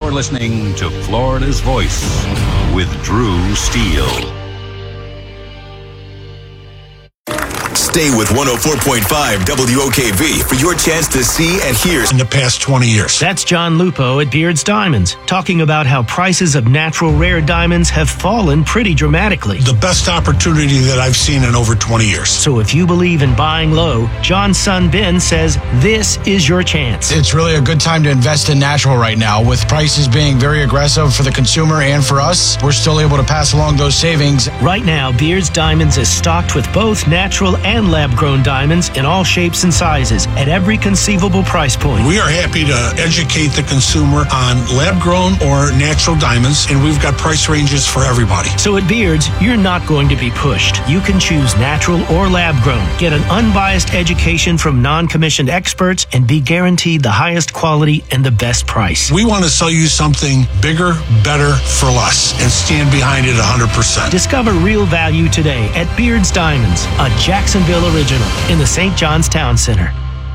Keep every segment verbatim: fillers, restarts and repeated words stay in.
You're listening to Florida's Voice with Drew Steele. Stay with one oh four point five W O K V for your chance to see and hear in the past twenty years. That's John Lupo at Beards Diamonds, talking about how prices of natural rare diamonds have fallen pretty dramatically. The best opportunity that I've seen in over twenty years. So if you believe in buying low, John's son Ben says this is your chance. It's really a good time to invest in natural right now. With prices being very aggressive for the consumer and for us, we're still able to pass along those savings. Right now, Beards Diamonds is stocked with both natural and lab-grown diamonds in all shapes and sizes at every conceivable price point. We are happy to educate the consumer on lab-grown or natural diamonds, and we've got price ranges for everybody. So at Beards, you're not going to be pushed. You can choose natural or lab-grown. Get an unbiased education from non-commissioned experts and be guaranteed the highest quality and the best price. We want to sell you something bigger, better, for less, and stand behind it one hundred percent. Discover real value today at Beards Diamonds, a Jacksonville original in the Saint John's Town Center.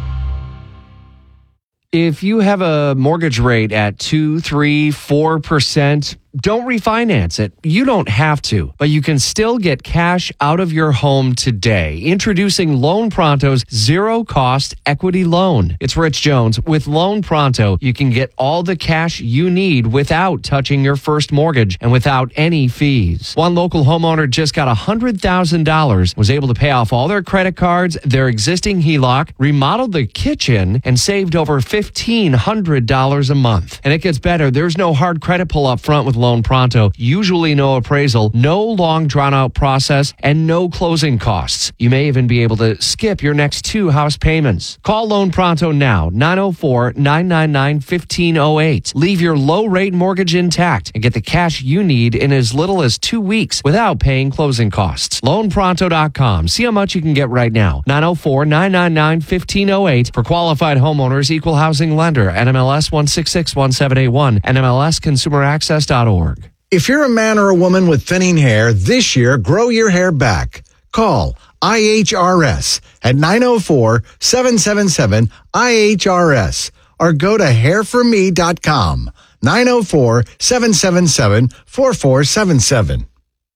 If you have a mortgage rate at two, three, four percent, don't refinance it. You don't have to, but you can still get cash out of your home today. Introducing Loan Pronto's zero-cost equity loan. It's Rich Jones. With Loan Pronto, you can get all the cash you need without touching your first mortgage and without any fees. One local homeowner just got one hundred thousand dollars, was able to pay off all their credit cards, their existing H E L O C, remodeled the kitchen, and saved over fifteen hundred dollars a month. And it gets better. There's no hard credit pull up front with Loan Pronto, usually no appraisal, no long drawn-out process, and no closing costs. You may even be able to skip your next two house payments. Call Loan Pronto now, nine oh four, nine nine nine, one five oh eight. Leave your low-rate mortgage intact and get the cash you need in as little as two weeks without paying closing costs. loan pronto dot com. See how much you can get right now. nine oh four, nine nine nine, one five oh eight. For qualified homeowners, equal housing lender, N M L S one six six one seven eight one, N M L S consumer access dot org. If you're a man or a woman with thinning hair, this year, grow your hair back. Call I H R S at nine oh four, seven seven seven, I H R S or go to hair for me dot com. nine oh four, seven seven seven, four four seven seven.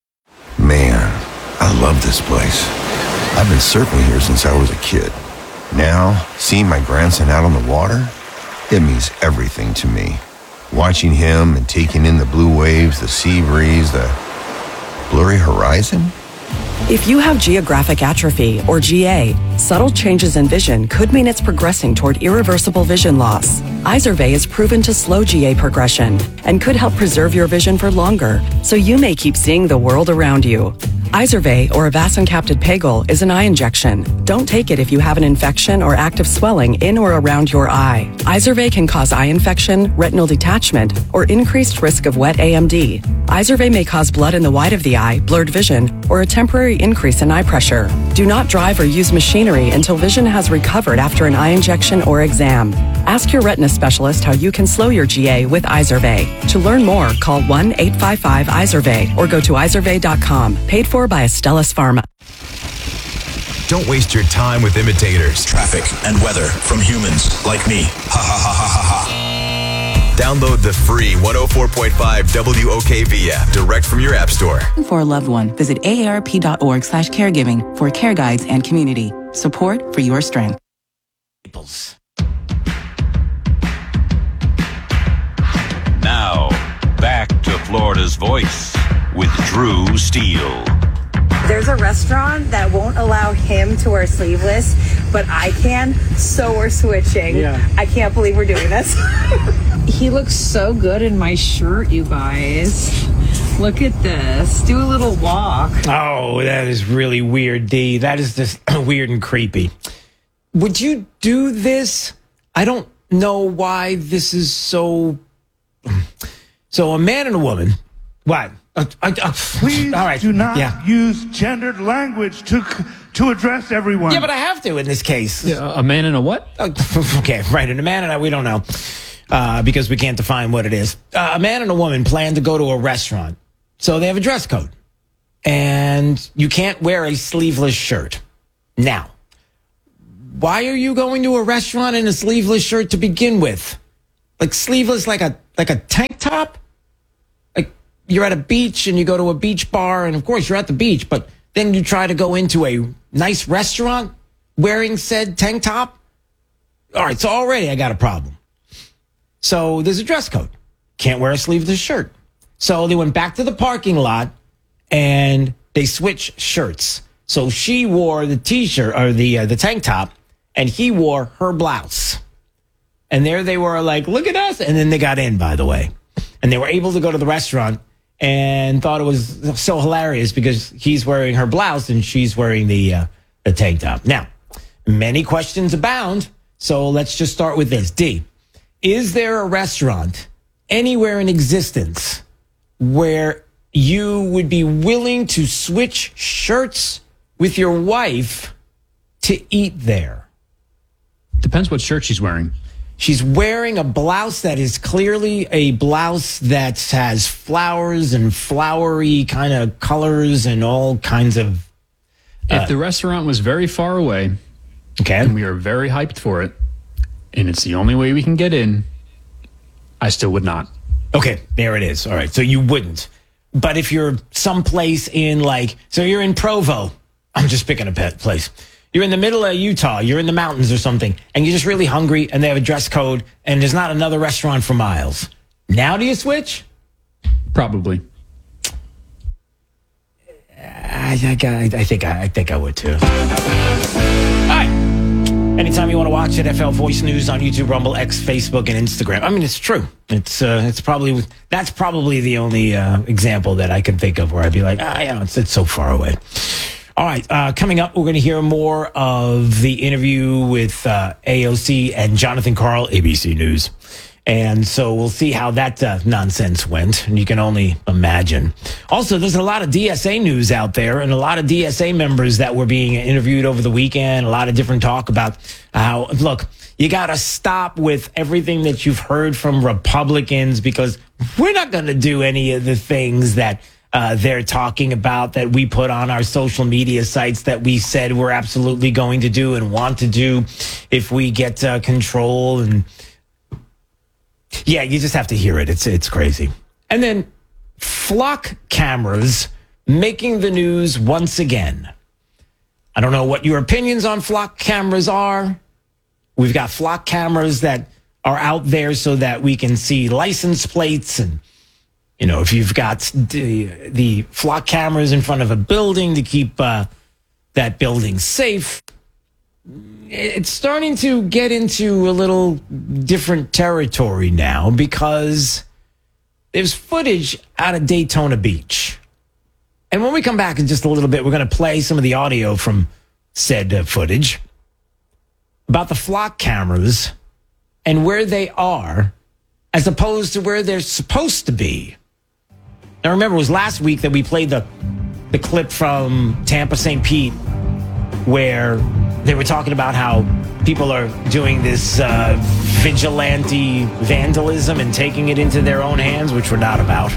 Man, I love this place. I've been surfing here since I was a kid. Now, seeing my grandson out on the water, it means everything to me. Watching him and taking in the blue waves, the sea breeze, the blurry horizon. If you have geographic atrophy, or G A, subtle changes in vision could mean it's progressing toward irreversible vision loss. Izervay is proven to slow G A progression and could help preserve your vision for longer, so you may keep seeing the world around you. Izervay, or avacincaptad pegol, is an eye injection. Don't take it if you have an infection or active swelling in or around your eye. Izervay can cause eye infection, retinal detachment, or increased risk of wet A M D. Izervay may cause blood in the white of the eye, blurred vision, or a temporary increase in eye pressure. Do not drive or use machinery until vision has recovered after an eye injection or exam. Ask your retina specialist how you can slow your G A with Izervay. To learn more, call one eight five five Izervay or go to izervay dot com. Paid for by Astellas Pharma. Don't waste your time with imitators. Traffic and weather from humans like me. Ha ha ha ha ha ha. Download the free one oh four point five W O K V app direct from your app store. For a loved one, visit A A R P dot org slash caregiving for care guides and community support for your strength. Now, back to Florida's Voice with Drew Steele. There's a restaurant that won't allow him to wear sleeveless, but I can, so we're switching. Yeah. I can't believe we're doing this. He looks so good in my shirt, you guys. Look at this. Do a little walk. Oh, that is really weird, Dee. That is just weird and creepy. Would you do this? I don't know why this is so... So a man and a woman... What? Uh, uh, uh, Please all right. do not yeah. use gendered language to to address everyone. Yeah, but I have to in this case. Yeah, a man and a what? Uh, okay, right. And a man and I, we don't know uh, because we can't define what it is. Uh, a man and a woman plan to go to a restaurant. So they have a dress code. And you can't wear a sleeveless shirt. Now, why are you going to a restaurant in a sleeveless shirt to begin with? like sleeveless, like a like a tank top. Like you're at a beach and you go to a beach bar, and of course you're at the beach, but then you try to go into a nice restaurant wearing said tank top. All right, so already I got a problem. So there's a dress code. Can't wear a sleeveless shirt. So they went back to the parking lot and they switched shirts. So she wore the t-shirt or the uh, the tank top, and he wore her blouse. And there they were like, look at us. And then they got in, by the way. And they were able to go to the restaurant and thought it was so hilarious because he's wearing her blouse and she's wearing the, uh, the tank top. Now, many questions abound. So let's just start with this. D, is there a restaurant anywhere in existence where you would be willing to switch shirts with your wife to eat there? Depends what shirt she's wearing. She's wearing a blouse that is clearly a blouse that has flowers and flowery kind of colors and all kinds of... Uh, if the restaurant was very far away, okay, and we are very hyped for it, and it's the only way we can get in, I still would not. Okay, there it is. All right, so you wouldn't. But if you're someplace in like, so you're in Provo, I'm just picking a pet place. You're in the middle of Utah, you're in the mountains or something, and you're just really hungry and they have a dress code and there's not another restaurant for miles. Now do you switch? Probably. I, I, I think I, I think I would too. All right. Anytime you want to watch N F L Voice News on YouTube, Rumble, X, Facebook, and Instagram. I mean, it's true. It's uh, it's probably that's probably the only uh, example that I can think of where I'd be like, ah, yeah, it's, it's so far away. All right, uh, coming up, we're going to hear more of the interview with uh, A O C and Jonathan Karl, A B C News. And so we'll see how that uh, nonsense went. And you can only imagine. Also, there's a lot of D S A news out there and a lot of D S A members that were being interviewed over the weekend. A lot of different talk about how, look, you got to stop with everything that you've heard from Republicans because we're not going to do any of the things that uh, they're talking about that we put on our social media sites that we said we're absolutely going to do and want to do if we get uh, control. And yeah, you just have to hear it. It's it's crazy. And then flock cameras making the news once again. I don't know what your opinions on flock cameras are. We've got flock cameras that are out there so that we can see license plates. And, you know, if you've got the, the flock cameras in front of a building to keep uh, that building safe, it's starting to get into a little different territory now because there's footage out of Daytona Beach. And when we come back in just a little bit, we're going to play some of the audio from said uh, footage about the flock cameras and where they are as opposed to where they're supposed to be. Now, remember, it was last week that we played the, the clip from Tampa Saint Pete where they were talking about how people are doing this uh, vigilante vandalism and taking it into their own hands, which we're not about.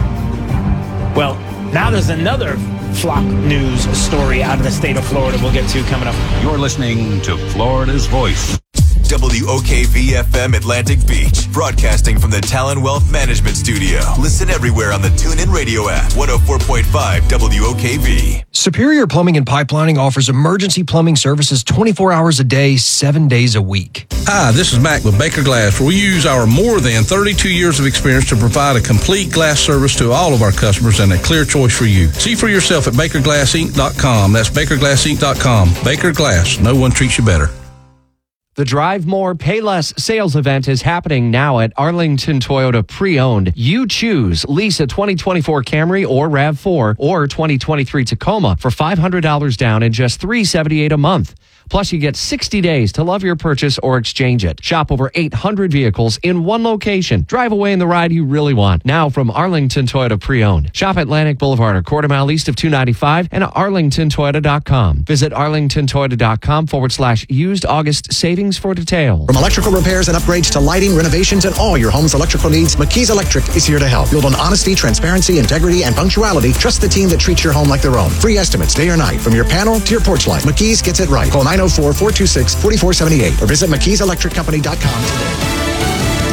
Well, now there's another flock news story out of the state of Florida we'll get to coming up. You're listening to Florida's Voice. W O K V F M Atlantic Beach, broadcasting from the Talon Wealth Management Studio. Listen everywhere on the TuneIn Radio app. one oh four point five W O K V. Superior Plumbing and Pipelining offers emergency plumbing services twenty-four hours a day, seven days a week. Hi, this is Mac with Baker Glass, where we use our more than thirty-two years of experience to provide a complete glass service to all of our customers and a clear choice for you. See for yourself at baker glass inc dot com. That's baker glass inc dot com. Baker Glass, no one treats you better. The Drive More, Pay Less sales event is happening now at Arlington Toyota Pre-Owned. You choose. Lease a twenty twenty-four Camry or RAV four or twenty twenty-three Tacoma for five hundred dollars down and just three hundred seventy-eight dollars a month. Plus, you get sixty days to love your purchase or exchange it. Shop over eight hundred vehicles in one location. Drive away in the ride you really want. Now from Arlington Toyota Pre-Owned. Shop Atlantic Boulevard, a quarter mile east of two ninety-five, and at arlington toyota dot com. Visit arlington toyota dot com forward slash used August savings for details. From electrical repairs and upgrades to lighting, renovations, and all your home's electrical needs, McKee's Electric is here to help. Build on honesty, transparency, integrity, and punctuality. Trust the team that treats your home like their own. Free estimates day or night, from your panel to your porch light. McKee's gets it right. Call nine oh four, four two six, four four seven eight or visit mckees electric company dot com today. He's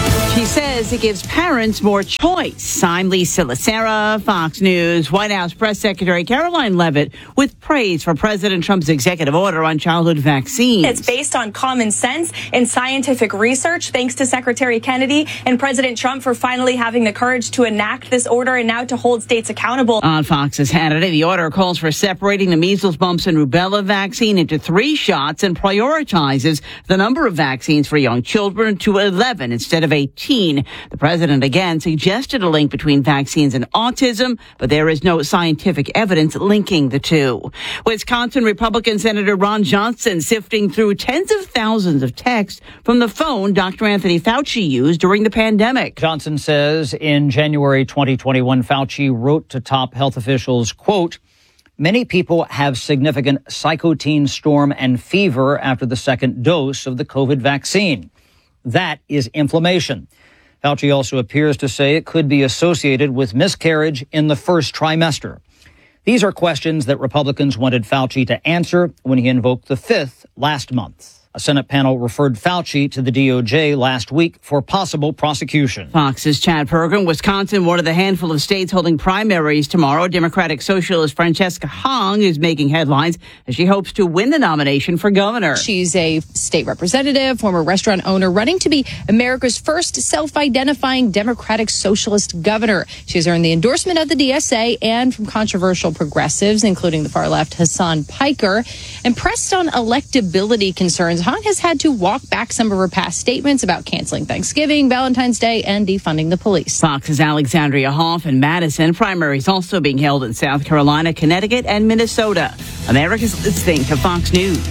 says it gives parents more choice. I'm Lisa Lacera, Fox News. White House Press Secretary Caroline Leavitt with praise for President Trump's executive order on childhood vaccines. It's based on common sense and scientific research, thanks to Secretary Kennedy and President Trump for finally having the courage to enact this order and now to hold states accountable. On Fox's Hannity, the order calls for separating the measles, mumps, and rubella vaccine into three shots and prioritizes the number of vaccines for young children to eleven instead of eighteen. The president again suggested a link between vaccines and autism, but there is no scientific evidence linking the two. Wisconsin Republican Senator Ron Johnson sifting through tens of thousands of texts from the phone Doctor Anthony Fauci used during the pandemic. Johnson says in January twenty twenty-one, Fauci wrote to top health officials, quote, "Many people have significant cytokine storm and fever after the second dose of the COVID vaccine. That is inflammation." Fauci also appears to say it could be associated with miscarriage in the first trimester. These are questions that Republicans wanted Fauci to answer when he invoked the fifth last month. A Senate panel referred Fauci to the D O J last week for possible prosecution. Fox's Chad Perkin. Wisconsin, one of the handful of states holding primaries tomorrow. Democratic Socialist Francesca Hong is making headlines as she hopes to win the nomination for governor. She's a state representative, former restaurant owner, running to be America's first self-identifying Democratic Socialist governor. She has earned the endorsement of the D S A and from controversial progressives, including the far-left Hassan Piker. And pressed on electability concerns, Hahn has had to walk back some of her past statements about canceling Thanksgiving, Valentine's Day, and defunding the police. Fox's Alexandria Hoff in Madison. Primaries also being held in South Carolina, Connecticut, and Minnesota. America's listening to Fox News.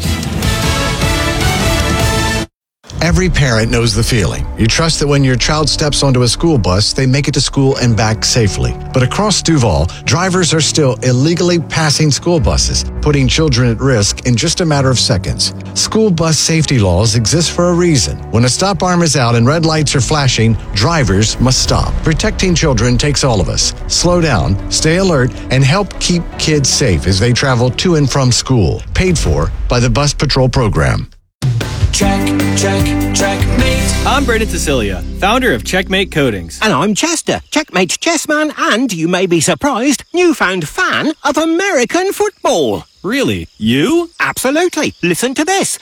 Every parent knows the feeling. You trust that when your child steps onto a school bus, they make it to school and back safely. But across Duval, drivers are still illegally passing school buses, putting children at risk in just a matter of seconds. School bus safety laws exist for a reason. When a stop arm is out and red lights are flashing, drivers must stop. Protecting children takes all of us. Slow down, stay alert, and help keep kids safe as they travel to and from school. Paid for by the Bus Patrol Program. Check, check, checkmate. I'm Brendan Cecilia, founder of Checkmate Coatings. And I'm Chester, Checkmate chessman and, you may be surprised, newfound fan of American football. Really? You? Absolutely. Listen to this.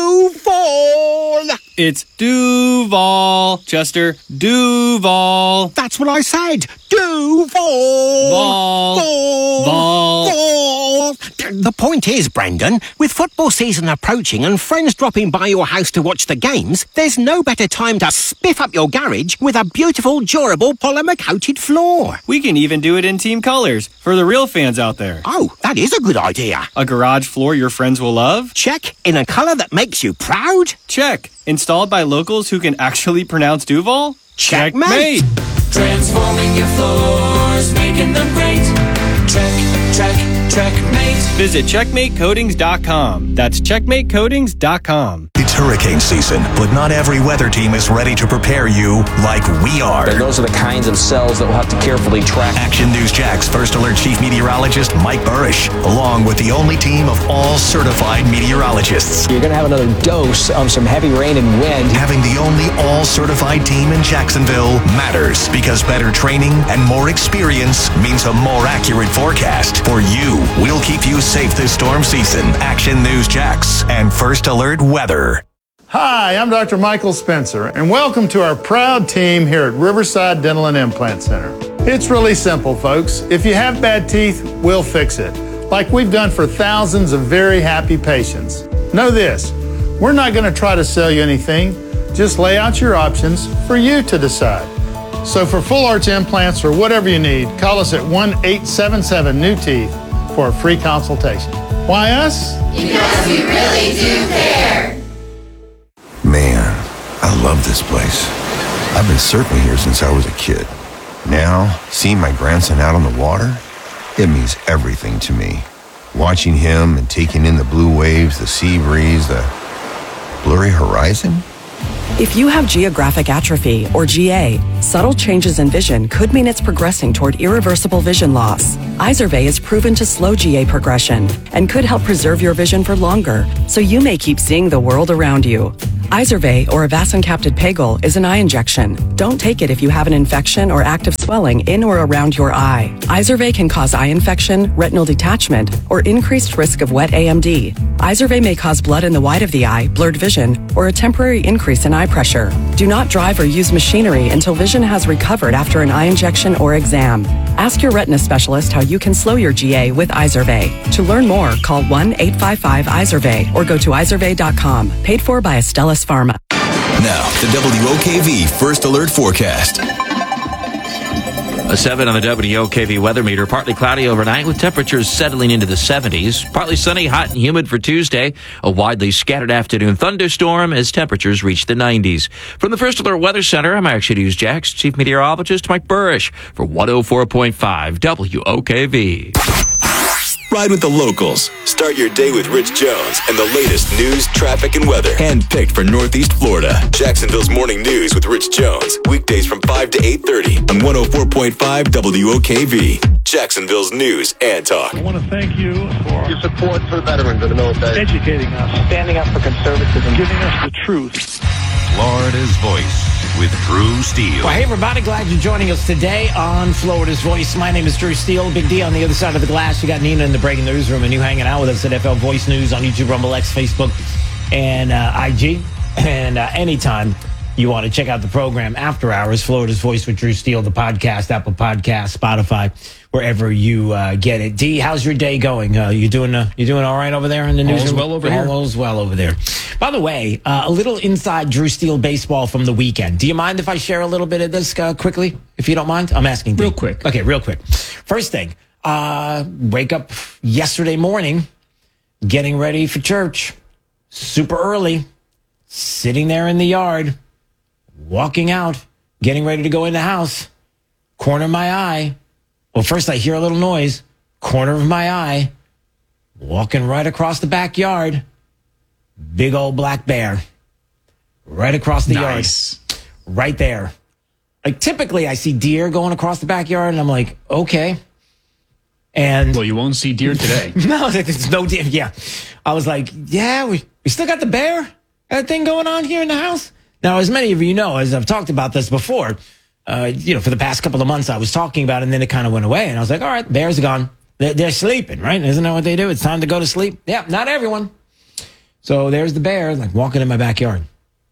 Duval! It's Duval, Chester. Duval. That's what I said. Duval! Vol. Vol. Vol. Vol. The point is, Brendan, with football season approaching and friends dropping by your house to watch the games, there's no better time to spiff up your garage with a beautiful, durable, polymer-coated floor. We can even do it in team colors for the real fans out there. Oh, that is a good idea. A garage floor your friends will love? Check. In a color that makes you proud? Check. Installed by locals who can actually pronounce Duval? Checkmate! Transforming your floors, making them great. Check, check, checkmate. Visit checkmate coatings dot com. That's checkmate coatings dot com. It's hurricane season, but not every weather team is ready to prepare you like we are. And those are the kinds of cells that we'll have to carefully track. Action News Jack's First Alert Chief Meteorologist Mike Burrish, along with the only team of all certified meteorologists. You're going to have another dose of some heavy rain and wind. Having the only all-certified team in Jacksonville matters because better training and more experience means a more accurate forecast for you. We'll keep you safe this storm season. Action News Jax and First Alert Weather. Hi, I'm Doctor Michael Spencer, and welcome to our proud team here at Riverside Dental and Implant Center. It's really simple, folks. If you have bad teeth, we'll fix it, like we've done for thousands of very happy patients. Know this, we're not going to try to sell you anything, just lay out your options for you to decide. So for full arch implants or whatever you need, call us at one eight seven seven new teeth for a free consultation. Why us? Because we really do care. Man, I love this place. I've been surfing here since I was a kid. Now, seeing my grandson out on the water, it means everything to me. Watching him and taking in the blue waves, the sea breeze, the blurry horizon. If you have geographic atrophy, or G A, subtle changes in vision could mean it's progressing toward irreversible vision loss. Izervay is proven to slow G A progression and could help preserve your vision for longer, so you may keep seeing the world around you. Izervay, or avacincaptad pegol, is an eye injection. Don't take it if you have an infection or active swelling in or around your eye. Izervay can cause eye infection, retinal detachment, or increased risk of wet A M D. Izervay may cause blood in the white of the eye, blurred vision, or a temporary increase in eye pressure. Do not drive or use machinery until vision has recovered after an eye injection or exam. Ask your retina specialist how you can slow your G A with Izervay. To learn more, call one eight five five Izervay or go to izervay dot com. Paid for by Astellas Pharma. Now, the W O K V First Alert Forecast. A seven on the W O K V weather meter. Partly cloudy overnight with temperatures settling into the seventies. Partly sunny, hot and humid for Tuesday. A widely scattered afternoon thunderstorm as temperatures reach the nineties. From the First Alert Weather Center, I'm Action News Jax Chief Meteorologist Mike Burrish for one oh four point five W O K V. Ride with the locals. Start your day with Rich Jones and the latest news, traffic, and weather. Handpicked for Northeast Florida. Jacksonville's Morning News with Rich Jones. Weekdays from five to eight thirty on one oh four point five W O K V. Jacksonville's News and Talk. I want to thank you for your support for the veterans of the military. Educating us. Standing up for conservatism. Giving us the truth. Florida's Voice with Drew Steele. Well, hey, everybody. Glad you're joining us today on Florida's Voice. My name is Drew Steele. Big D on the other side of the glass. You got Nina in the breaking newsroom, and you hanging out with us at F L Voice News on YouTube, Rumble X, Facebook, and uh, I G. And uh, anytime you want to check out the program after hours, Florida's Voice with Drew Steele, the podcast, Apple Podcast, Spotify, wherever you uh, get it. D, how's your day going? Uh, you doing uh, you doing all right over there in the newsroom? All's well over here. All's well over there. By the way, uh, a little inside Drew Steele baseball from the weekend. Do you mind if I share a little bit of this uh, quickly, if you don't mind? I'm asking. Real quick. Okay, real quick. First thing, uh, wake up yesterday morning, getting ready for church, super early, sitting there in the yard, walking out, getting ready to go in the house, corner of my eye. Well, first I hear a little noise, corner of my eye, walking right across the backyard, big old black bear, right across the nice. yard, right there. Like typically I see deer going across the backyard and I'm like, okay. And well, you won't see deer today. No, there's no deer. Yeah. I was like, yeah, we, we still got the bear, that thing going on here in the house. Now, as many of you know, as I've talked about this before, uh, you know, for the past couple of months I was talking about it and then it kind of went away. And I was like, all right, bears are gone. They're, they're sleeping, right? Isn't that what they do? It's time to go to sleep. Yeah, not everyone. So there's the bear, like walking in my backyard.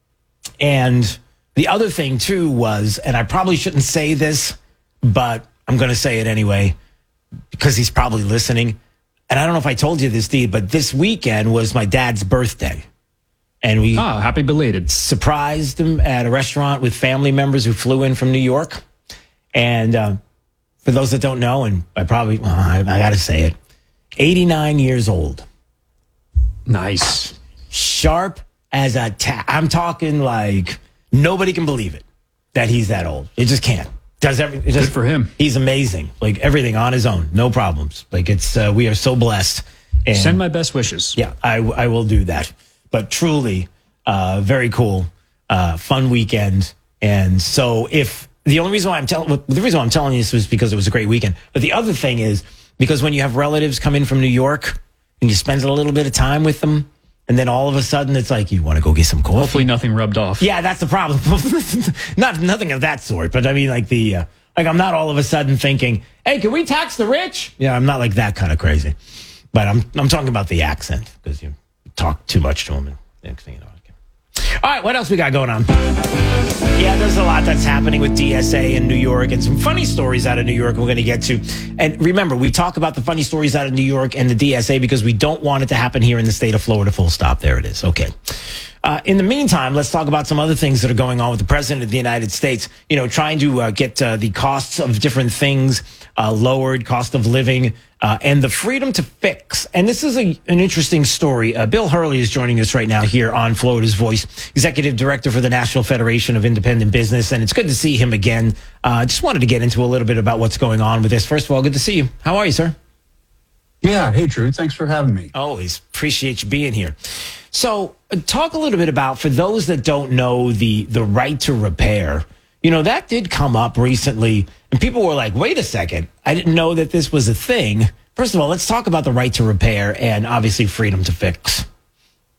And the other thing, too, was, and I probably shouldn't say this, but I'm going to say it anyway, because he's probably listening. And I don't know if I told you this, Steve, but this weekend was my dad's birthday. And we ah, happy belated. surprised him at a restaurant with family members who flew in from New York. And uh, for those that don't know, and I probably, well, I, I got to say it, eighty-nine years old. Nice. Sharp as a tack. I'm talking like nobody can believe it that he's that old. It just can't. Does every, it just, Good for him. He's amazing. Like everything on his own. No problems. Like it's, uh, we are so blessed. And send my best wishes. Yeah, I, I will do that. But truly, uh, very cool, uh, fun weekend. And so if the only reason why I'm telling, the reason why I'm telling you this was because it was a great weekend. But the other thing is because when you have relatives come in from New York and you spend a little bit of time with them, and then all of a sudden it's like, you want to go get some coffee? Hopefully nothing rubbed off. Yeah, that's the problem. Not nothing of that sort, but I mean like the, uh, like I'm not all of a sudden thinking, hey, can we tax the rich? Yeah, I'm not like that kind of crazy. But I'm, I'm talking about the accent because you talk too much to them and next thing you know. All right, what else we got going on? Yeah, there's a lot that's happening with D S A in New York and some funny stories out of New York we're going to get to. And remember, we talk about the funny stories out of New York and the D S A because we don't want it to happen here in the state of Florida. Full stop. There it is. Okay. Uh, in the meantime, let's talk about some other things that are going on with the president of the United States, you know, trying to uh, get uh, the costs of different things uh, lowered, cost of living, uh, and the freedom to fix. And this is a, an interesting story. Uh, Bill Hurley is joining us right now here on Florida's Voice, Executive Director for the National Federation of Independent Business. And it's good to see him again. I uh, just wanted to get into a little bit about what's going on with this. First of all, good to see you. How are you, sir? Yeah. Hey, Drew. Thanks for having me. Always appreciate you being here. So uh, talk a little bit about, for those that don't know, the the right to repair. You know, that did come up recently, and people were like, wait a second, I didn't know that this was a thing. First of all, let's talk about the right to repair and obviously freedom to fix.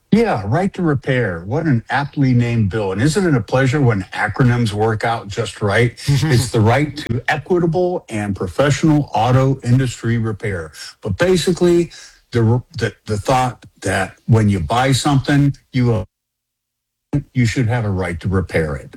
Yeah, right to repair. What an aptly named bill. And isn't it a pleasure when acronyms work out just right? It's the right to equitable and professional auto industry repair. But basically, the, the, the thought that when you buy something, you, you should have a right to repair it.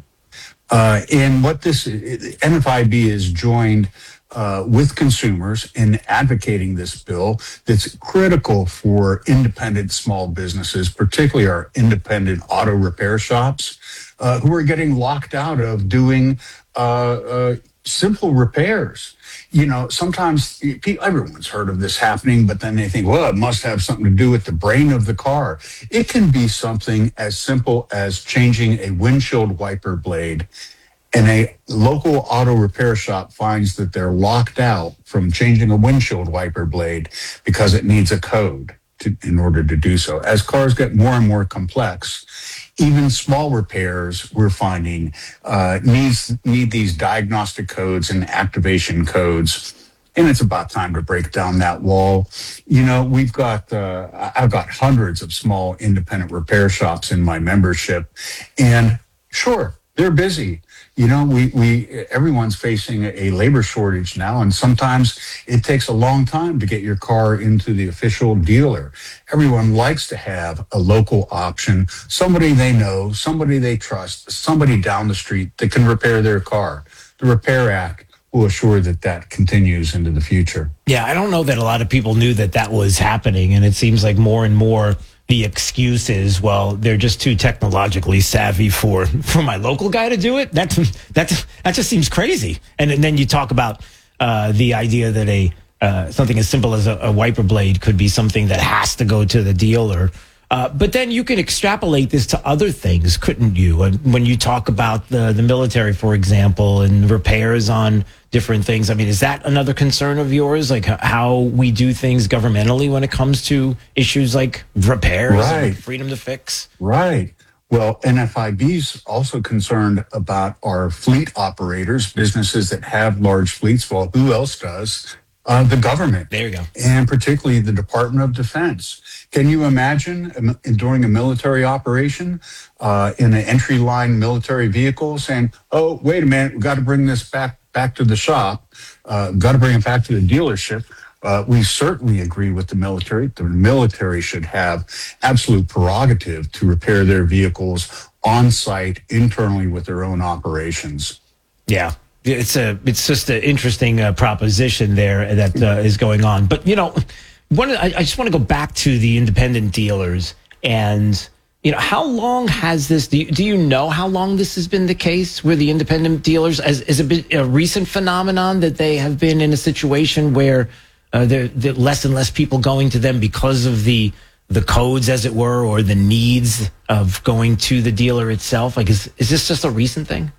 Uh, and what this N F I B is joined uh, with consumers in advocating this bill that's critical for independent small businesses, particularly our independent auto repair shops, uh, who are getting locked out of doing uh, uh, simple repairs. You know, sometimes everyone's heard of this happening, but then they think, well, it must have something to do with the brain of the car. It can be something as simple as changing a windshield wiper blade, and a local auto repair shop finds that they're locked out from changing a windshield wiper blade because it needs a code to, in order to do so. As cars get more and more complex, even small repairs, we're finding, uh, needs need these diagnostic codes and activation codes. And it's about time to break down that wall. You know, we've got, uh, I've got hundreds of small independent repair shops in my membership. And sure, they're busy. You know, we, we everyone's facing a labor shortage now, and sometimes it takes a long time to get your car into the official dealer. Everyone likes to have a local option, somebody they know, somebody they trust, somebody down the street that can repair their car. The Repair Act will assure that that continues into the future. Yeah, I don't know that a lot of people knew that that was happening, and it seems like more and more the excuse is, well, they're just too technologically savvy for, for my local guy to do it. That's, that's, that just seems crazy. And, and then you talk about uh, the idea that a uh, something as simple as a, a wiper blade could be something that has to go to the dealer. Uh, but then you can extrapolate this to other things, couldn't you? And when you talk about the, the military, for example, and repairs on different things, I mean, is that another concern of yours? Like how we do things governmentally when it comes to issues like repairs right. and freedom to fix? Right. Well, N F I B's also concerned about our fleet operators, businesses that have large fleets. Well, who else does? Uh, the government. There you go. And particularly the Department of Defense. Can you imagine um, during a military operation uh, in an entry line military vehicle saying, oh, wait a minute, we've got to bring this back back to the shop, uh, got to bring it back to the dealership. Uh, we certainly agree with the military. The military should have absolute prerogative to repair their vehicles on site internally with their own operations. Yeah. It's a, it's just an interesting uh, proposition there that uh, is going on. But, you know, one, I, I just want to go back to the independent dealers and, you know, how long has this, do you, do you know how long this has been the case where the independent dealers, as, is it been a recent phenomenon that they have been in a situation where uh, there, there less and less people going to them because of the, the codes, as it were, or the needs of going to the dealer itself? Like, is, is this just a recent thing?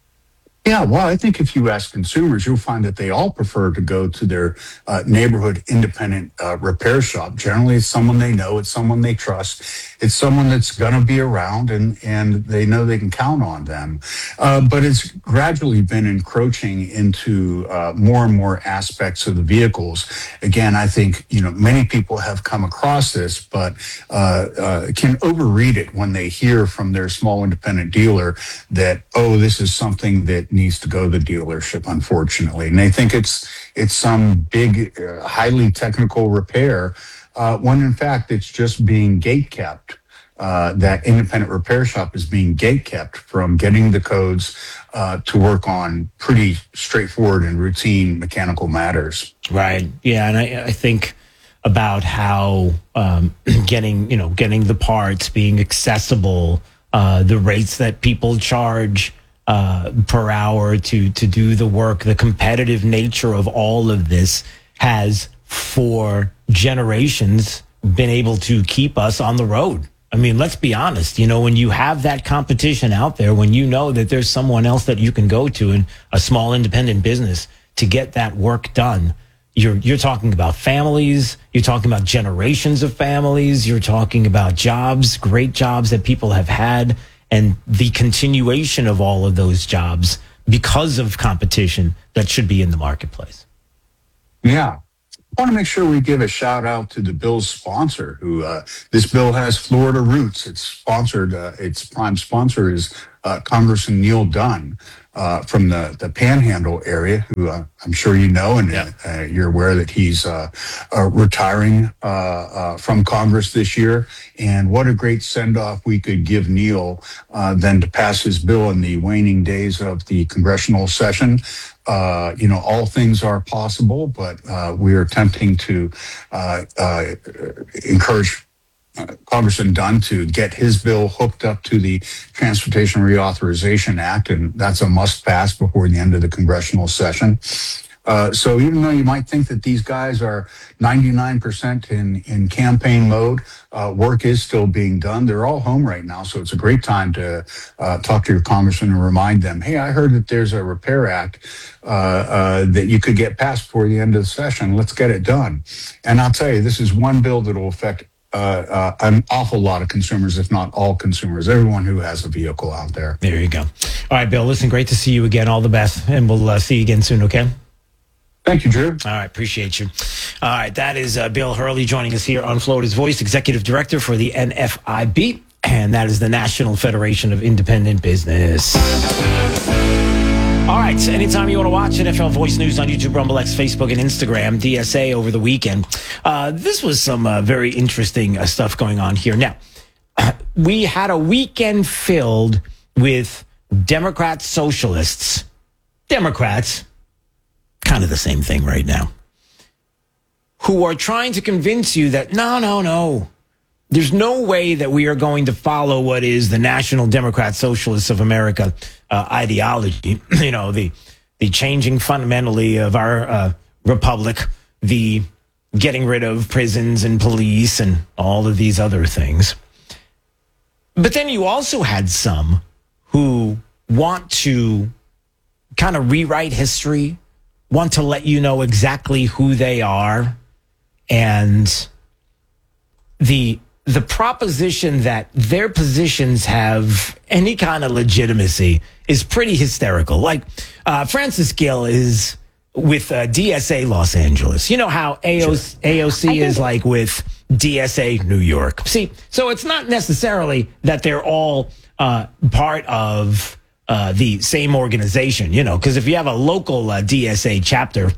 Yeah, well, I think if you ask consumers, you'll find that they all prefer to go to their uh, neighborhood independent uh, repair shop. Generally, it's someone they know, it's someone they trust, it's someone that's going to be around, and, and they know they can count on them. Uh, but it's gradually been encroaching into uh, more and more aspects of the vehicles. Again, I think, you know, many people have come across this, but uh, uh, can overread it when they hear from their small independent dealer that, oh, this is something that needs to go to the dealership, unfortunately. And they think it's it's some big, uh, highly technical repair, uh, when in fact it's just being gate kept. Uh, that independent repair shop is being gate kept from getting the codes uh, to work on pretty straightforward and routine mechanical matters. Right. Yeah, and I, I think about how um, getting, you know, getting the parts, being accessible, uh, the rates that people charge Uh, per hour to to do the work, the competitive nature of all of this has for generations been able to keep us on the road. I mean, let's be honest, you know, when you have that competition out there, when you know that there's someone else that you can go to in a small independent business to get that work done, you're you're talking about families, you're talking about generations of families, you're talking about jobs, great jobs that people have had, and the continuation of all of those jobs because of competition that should be in the marketplace. Yeah. I want to make sure we give a shout out to the bill's sponsor, who uh, this bill has Florida roots. It's sponsored, uh, its prime sponsor is uh, Congressman Neil Dunn uh, from the, the Panhandle area, who uh, I'm sure you know, and yeah. uh, you're aware that he's uh, uh, retiring uh, uh, from Congress this year. And what a great send-off we could give Neil uh, then to pass his bill in the waning days of the congressional session. Uh, you know, all things are possible, but uh, we are attempting to uh, uh, encourage uh, Congressman Dunn to get his bill hooked up to the Transportation Reauthorization Act, and that's a must pass before the end of the congressional session. Uh, so even though you might think that these guys are ninety-nine percent in, in campaign mode, uh, work is still being done. They're all home right now, so it's a great time to uh, talk to your congressman and remind them, hey, I heard that there's a repair act uh, uh, that you could get passed before the end of the session. Let's get it done. And I'll tell you, this is one bill that will affect uh, uh, an awful lot of consumers, if not all consumers, everyone who has a vehicle out there. There you go. All right, Bill, listen, great to see you again. All the best, and we'll uh, see you again soon, okay? Thank you, Drew. All right, appreciate you. All right, that is uh, Bill Hurley joining us here on Florida's Voice, Executive Director for the N F I B, and that is the National Federation of Independent Business. All right, so anytime you want to watch N F L Voice News on YouTube, Rumble X, Facebook, and Instagram, D S A over the weekend, uh, this was some uh, very interesting uh, stuff going on here. Now, we had a weekend filled with Democrat socialists, Democrats, kind of the same thing right now, who are trying to convince you that no, no, no, there's no way that we are going to follow what is the National Democrat Socialists of America uh, ideology, you know, the the changing fundamentally of our uh, republic, the getting rid of prisons and police and all of these other things. But then you also had some who want to kind of rewrite history, want to let you know exactly who they are, and the the proposition that their positions have any kind of legitimacy is pretty hysterical. Like uh, Francis Gill is with uh, D S A Los Angeles. You know how A O C, A O C is like with D S A New York. See, so it's not necessarily that they're all uh, part of Uh, the same organization, you know, because if you have a local uh, D S A chapter,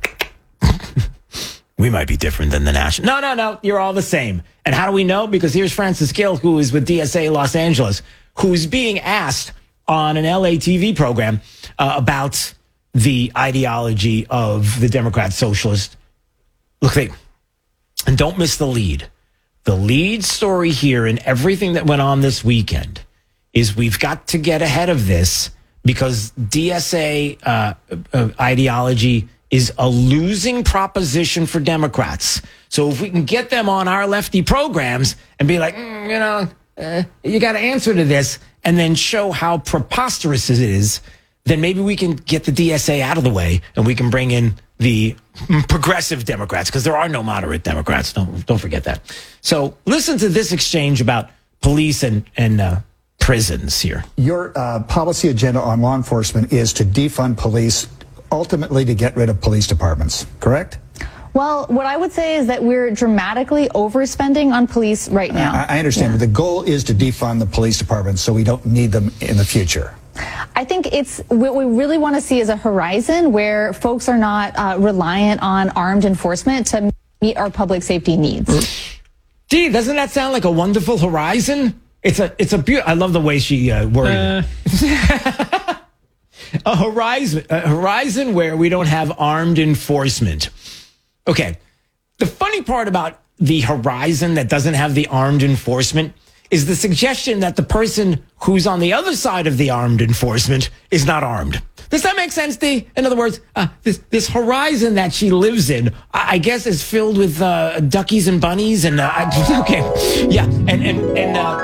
we might be different than the national. No, no, no, you're all the same. And how do we know? Because here's Francis Gill, who is with D S A Los Angeles, who's being asked on an L A T V program uh, about the ideology of the Democrat Socialist. Look, they, and don't miss the lead. The lead story here and everything that went on this weekend is we've got to get ahead of this, because D S A uh, uh, ideology is a losing proposition for Democrats. So if we can get them on our lefty programs and be like, mm, you know, uh, you got to answer to this, and then show how preposterous it is, then maybe we can get the D S A out of the way and we can bring in the progressive Democrats, because there are no moderate Democrats. Don't, don't forget that. So listen to this exchange about police and, and uh, prisons here. Your uh, policy agenda on law enforcement is to defund police, ultimately to get rid of police departments, correct? Well, what I would say is that we're dramatically overspending on police right now. I, I understand, yeah. But the goal is to defund the police departments so we don't need them in the future. I think it's what we really want to see is a horizon where folks are not uh, reliant on armed enforcement to meet our public safety needs. Gee, doesn't that sound like a wonderful horizon? It's a, it's a beautiful. I love the way she uh, worded it. Uh. a horizon, a horizon where we don't have armed enforcement. Okay, the funny part about the horizon that doesn't have the armed enforcement is the suggestion that the person who's on the other side of the armed enforcement is not armed. Does that make sense, Dee? In other words, uh, this this horizon that she lives in, I, I guess, is filled with uh, duckies and bunnies and uh, I, okay, yeah, and and and. Uh,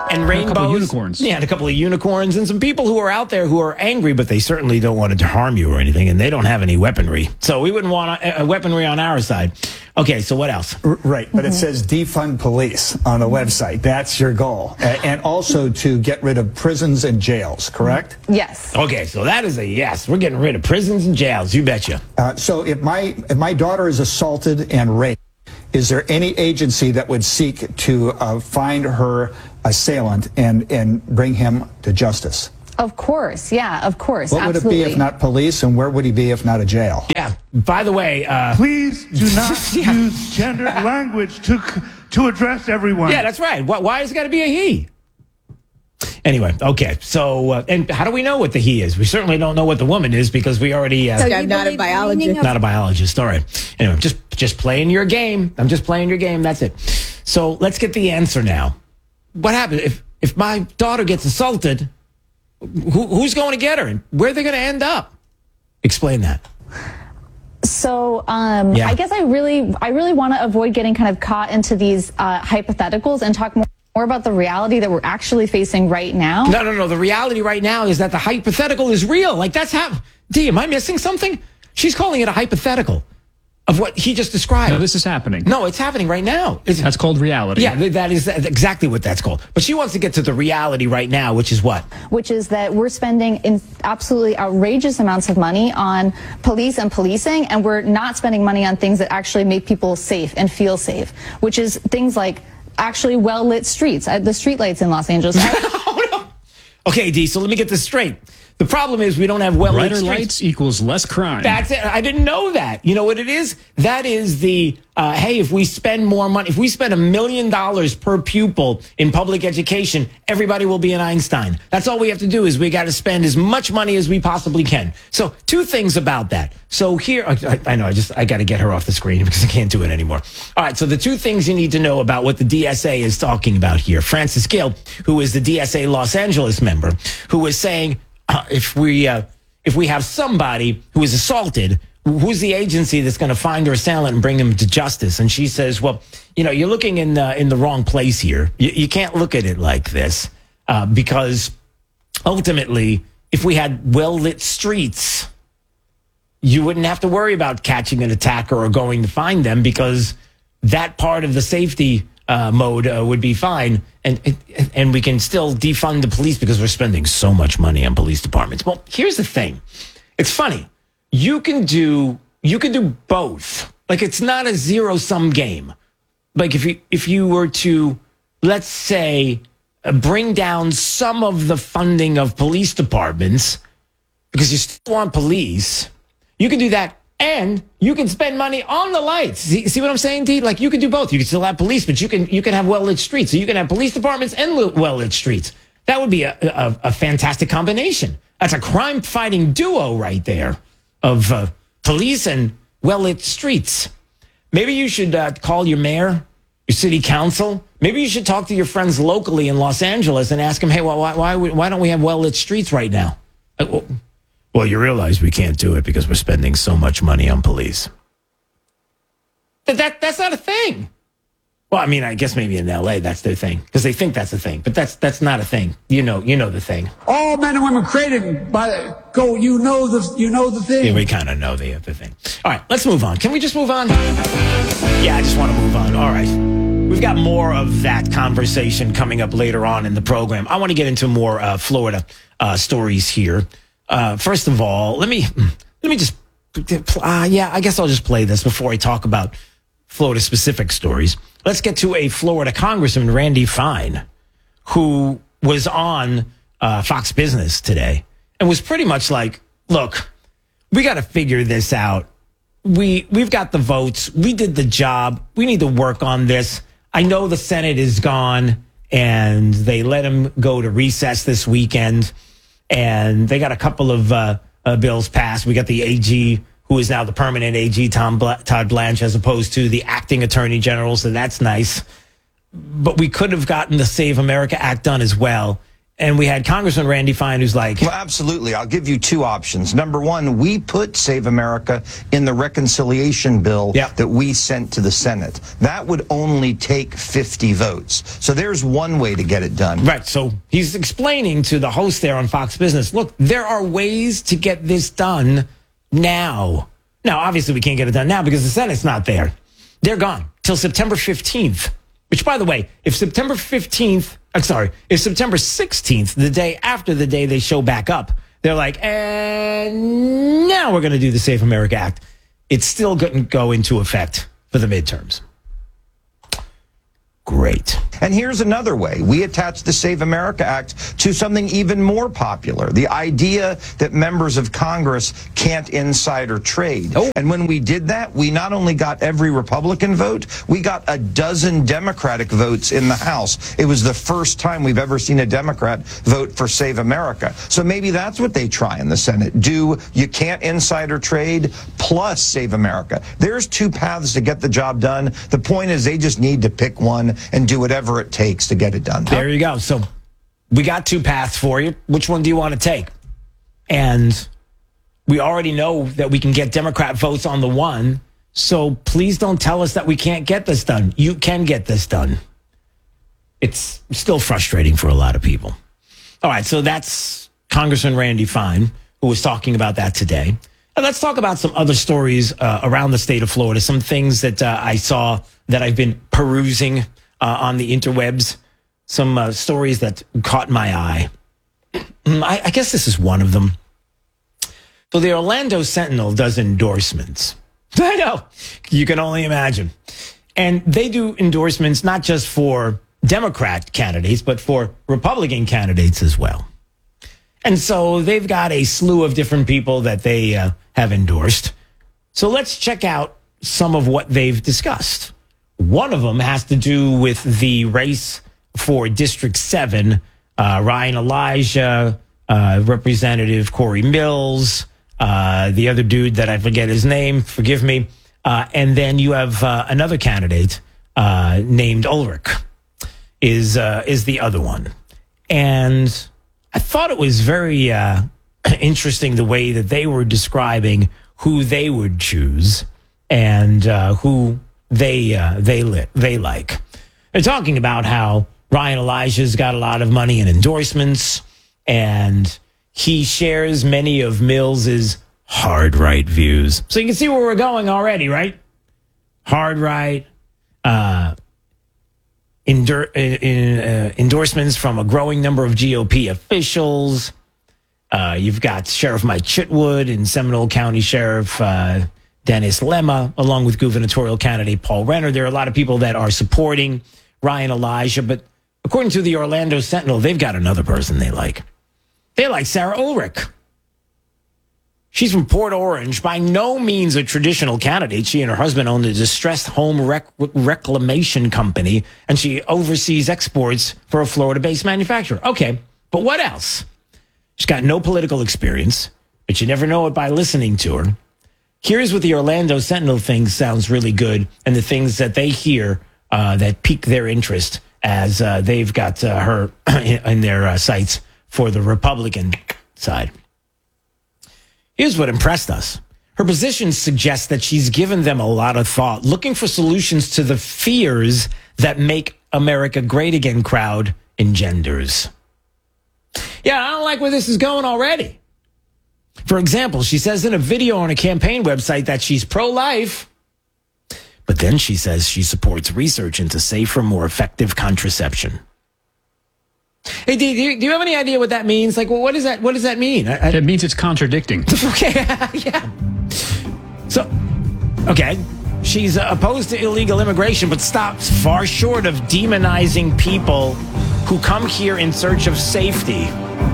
and rainbows. A couple of unicorns. Yeah, and a couple of unicorns and some people who are out there who are angry, but they certainly don't want to harm you or anything, and they don't have any weaponry. So we wouldn't want a, a weaponry on our side. Okay, so what else? R- right, but mm-hmm. it says defund police on the website. That's your goal. A- and also to get rid of prisons and jails, correct? Yes. Okay, so that is a yes. We're getting rid of prisons and jails. You betcha. Uh, so if my if my daughter is assaulted and raped, is there any agency that would seek to uh, find her assailant and, and bring him to justice? Of course, yeah, of course. What absolutely. would it be if not police, and where would he be if not a jail? Yeah, by the way... Uh, Please do not yeah. use gendered language to to address everyone. Yeah, that's right. Why, why has it got to be a he? Anyway, okay, so, uh, and how do we know what the he is? We certainly don't know what the woman is because we already... Uh, so I'm not a biologist. Not a biologist, all right. Anyway, just, just playing your game. I'm just playing your game, that's it. So let's get the answer now. What happens if, if my daughter gets assaulted, who, who's going to get her and where are they going to end up? Explain that. So um, Yeah. I guess I really, I really want to avoid getting kind of caught into these uh, hypotheticals and talk more, more about the reality that we're actually facing right now. No, no, no. The reality right now is that the hypothetical is real. Like that's how. D, am I missing something? She's calling it a hypothetical of what he just described. No, this is happening. No, it's happening right now. It's, that's called reality. Yeah, th- that is exactly what that's called. But she wants to get to the reality right now, which is what? Which is that we're spending in absolutely outrageous amounts of money on police and policing, and we're not spending money on things that actually make people safe and feel safe, which is things like actually well-lit streets, uh, the streetlights in Los Angeles. Oh, no. Okay, D, so let me get this straight. The problem is we don't have well-lit Brighter streets. lights equals less crime. That's it. I didn't know that. You know what it is? That is the, uh, hey, if we spend more money, if we spend a million dollars per pupil in public education, everybody will be an Einstein. That's all we have to do is we got to spend as much money as we possibly can. So two things about that. So here, I, I know, I just, I got to get her off the screen because I can't do it anymore. All right. So the two things you need to know about what the D S A is talking about here. Francis Gill, who is the D S A Los Angeles member, who was saying, Uh, if we uh, if we have somebody who is assaulted, who's the agency that's going to find their assailant and bring them to justice? And she says, well, you know, you're looking in the, in the wrong place here. You, you can't look at it like this uh, because ultimately, if we had well-lit streets, you wouldn't have to worry about catching an attacker or going to find them because that part of the safety Uh, mode uh, would be fine, and and we can still defund the police because we're spending so much money on police departments. Well, here's the thing: it's funny. You can do you can do both. Like it's not a zero sum game. Like if you if you were to, let's say, uh, bring down some of the funding of police departments because you still want police, you can do that. And you can spend money on the lights. See, see what I'm saying, D? Like you can do both. You can still have police, but you can you can have well-lit streets. So you can have police departments and well-lit streets. That would be a, a, a fantastic combination. That's a crime-fighting duo right there of uh, police and well-lit streets. Maybe you should uh, call your mayor, your city council. Maybe you should talk to your friends locally in Los Angeles and ask them, hey, well, why why, why don't we have well-lit streets right now? Uh, well, Well, you realize we can't do it because we're spending so much money on police. That, that That's not a thing. Well, I mean, I guess maybe in L A that's their thing because they think that's a thing. But that's that's not a thing. You know, you know the thing. All men and women created by go. You know the you know the thing. Yeah, we kind of know the the thing. All right, let's move on. Can we just move on? Yeah, I just want to move on. All right. We've got more of that conversation coming up later on in the program. I want to get into more uh, Florida uh, stories here. Uh, first of all, let me let me just uh, yeah, I guess I'll just play this before I talk about Florida specific stories. Let's get to a Florida Congressman, Randy Fine, who was on uh, Fox Business today and was pretty much like, "Look, we got to figure this out. We we've got the votes. We did the job. We need to work on this. I know the Senate is gone and they let him go to recess this weekend." And they got a couple of uh, uh, bills passed. We got the A G, who is now the permanent A G, Tom Bla- Todd Blanche, as opposed to the acting attorney general. So that's nice. But we could have gotten the Save America Act done as well. And we had Congressman Randy Fine, who's like... Well, absolutely. I'll give you two options. Number one, we put Save America in the reconciliation bill yep. that we sent to the Senate. That would only take fifty votes. So there's one way to get it done. Right. So he's explaining to the host there on Fox Business, look, there are ways to get this done now. Now, obviously, we can't get it done now because the Senate's not there. They're gone till September fifteenth, which, by the way, if September fifteenth... I'm sorry, if September sixteenth, the day after the day they show back up, they're like, and now we're going to do the Save America Act. It's still going to go into effect for the midterms. Great. And here's another way. We attach the Save America Act to something even more popular, the idea that members of Congress can't insider trade. Oh. And when we did that, we not only got every Republican vote, we got a dozen Democratic votes in the House. It was the first time we've ever seen a Democrat vote for Save America. So maybe that's what they try in the Senate. Do you can't insider trade plus Save America. There's two paths to get the job done. The point is they just need to pick one and do whatever it takes to get it done. There you go. So we got two paths for you. Which one do you want to take? And we already know that we can get Democrat votes on the one. So please don't tell us that we can't get this done. You can get this done. It's still frustrating for a lot of people. All right. So that's Congressman Randy Fine, who was talking about that today. And let's talk about some other stories uh, around the state of Florida, some things that uh, I saw that I've been perusing Uh, on the interwebs, some uh, stories that caught my eye. I, I guess this is one of them. So the Orlando Sentinel does endorsements. I know. You can only imagine. And they do endorsements not just for Democrat candidates, but for Republican candidates as well. And so they've got a slew of different people that they uh, have endorsed. So let's check out some of what they've discussed. One of them has to do with the race for District seven. Uh, Ryan Elijah, uh, Representative Corey Mills, uh, the other dude that I forget his name, forgive me. Uh, and then you have uh, another candidate uh, named Ulrich is, uh, is the other one. And I thought it was very uh, interesting the way that they were describing who they would choose and uh, who they uh, they li- they like. They're talking about how Ryan Elijah's got a lot of money in endorsements, and he shares many of Mills's hard right views. So you can see where we're going already, right? Hard right, uh, endor- in, uh, endorsements from a growing number of G O P officials. Uh, you've got Sheriff Mike Chitwood and Seminole County Sheriff Uh, Dennis Lemma, along with gubernatorial candidate Paul Renner. There are a lot of people that are supporting Ryan Elijah, but according to the Orlando Sentinel, they've got another person they like. They like Sarah Ulrich. She's from Port Orange, by no means a traditional candidate. She and her husband own a distressed home rec- reclamation company, and she oversees exports for a Florida-based manufacturer. Okay, but what else? She's got no political experience, but you never know it by listening to her. Here's what the Orlando Sentinel thinks sounds really good, and the things that they hear uh, that pique their interest as uh, they've got uh, her in their uh, sights for the Republican side. Here's what impressed us. Her position suggests that she's given them a lot of thought, looking for solutions to the fears that Make America Great Again crowd engenders. Yeah, I don't like where this is going already. For example, she says in a video on a campaign website that she's pro-life, but then she says she supports research into safer, more effective contraception. Hey, do you, do you have any idea what that means? Like, well, what does that what does that mean? I, I, it means it's contradicting. Okay, yeah. So, okay, she's uh, opposed to illegal immigration, but stops far short of demonizing people who come here in search of safety.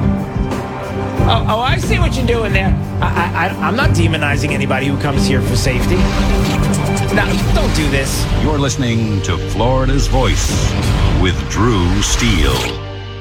Oh, oh, I see what you're doing there. I, I, I'm not demonizing anybody who comes here for safety. No, don't do this. You're listening to Florida's Voice with Drew Steele.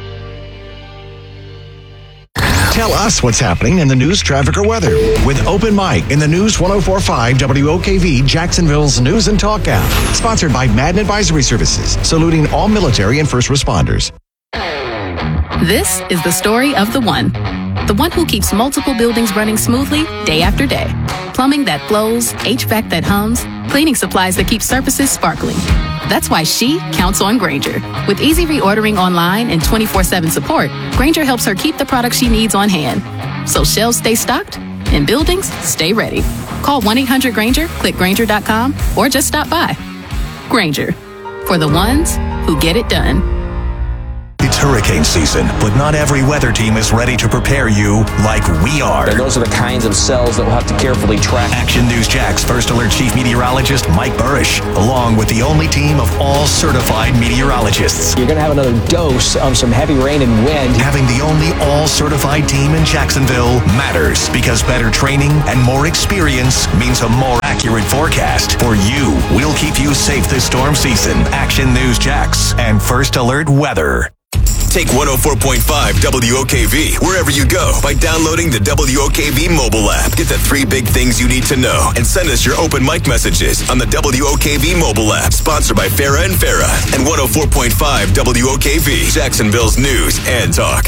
Tell us what's happening in the news, traffic, or weather with Open Mic in the News one oh four point five W O K V, Jacksonville's News and Talk app. Sponsored by Madden Advisory Services, saluting all military and first responders. This is the story of the one. The one who keeps multiple buildings running smoothly day after day. Plumbing that flows, H V A C that hums, cleaning supplies that keep surfaces sparkling. That's why she counts on Grainger. With easy reordering online and twenty-four seven support, Grainger helps her keep the products she needs on hand. So shelves stay stocked and buildings stay ready. Call one eight hundred Grainger, click Grainger dot com, or just stop by. Grainger, for the ones who get it done. It's hurricane season, but not every weather team is ready to prepare you like we are. And those are the kinds of cells that we'll have to carefully track. Action News Jack's First Alert Chief Meteorologist Mike Burrish, along with the only team of all certified meteorologists. You're going to have another dose of some heavy rain and wind. Having the only all certified team in Jacksonville matters because better training and more experience means a more accurate forecast. For you, we'll keep you safe this storm season. Action News Jax and First Alert Weather. Take one oh four point five W O K V wherever you go by downloading the W O K V mobile app. Get the three big things you need to know and send us your open mic messages on the W O K V mobile app. Sponsored by Farah and Farah and one oh four point five W O K V, Jacksonville's news and talk.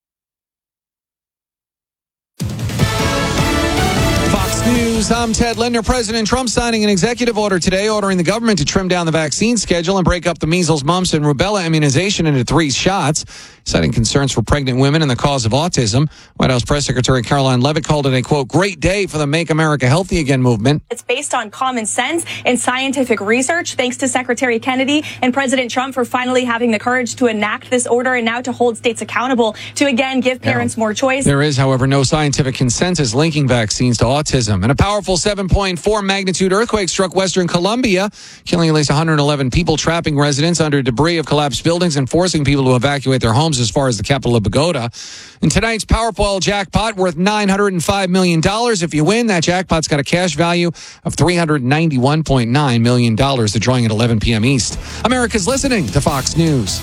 News. I'm Ted Linder. President Trump signing an executive order today ordering the government to trim down the vaccine schedule and break up the measles, mumps, and rubella immunization into three shots, citing concerns for pregnant women and the cause of autism. White House Press Secretary Caroline Leavitt called it a, quote, great day for the Make America Healthy Again movement. It's based on common sense and scientific research, thanks to Secretary Kennedy and President Trump for finally having the courage to enact this order and now to hold states accountable to, again, give parents more choice. There is, however, no scientific consensus linking vaccines to autism. And a powerful seven point four magnitude earthquake struck western Colombia, killing at least one hundred eleven people, trapping residents under debris of collapsed buildings and forcing people to evacuate their homes as far as the capital of Bogota. And tonight's Powerball jackpot worth nine hundred five million dollars. If you win, that jackpot's got a cash value of three hundred ninety-one point nine million dollars. The drawing at eleven p.m. East. America's listening to Fox News.